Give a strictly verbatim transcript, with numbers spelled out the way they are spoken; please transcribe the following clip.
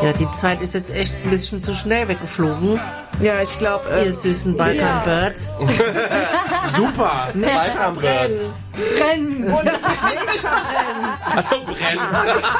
Ja, die Zeit ist jetzt echt ein bisschen zu schnell weggeflogen. Ja, ich glaube... Äh, Ihr süßen Balkan-Birds. Super. Nicht verbrennen. Brennen. Nicht verbrennen. Also brennt.